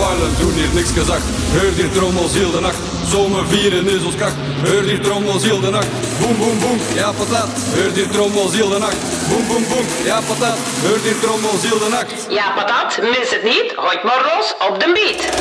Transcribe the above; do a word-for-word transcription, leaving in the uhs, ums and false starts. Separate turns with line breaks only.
Weilen doen hier niks gezegd. Heur die trommels heel de nacht. Zomer vieren is ons kracht. Heur die trommels heel de nacht. Boem, boem, boem, ja patat. Heur die trommels heel de nacht. Boem, boem, boem, ja patat. Heur die trommels heel de nacht.
Ja patat, mis het niet. Gooit maar los op de beat.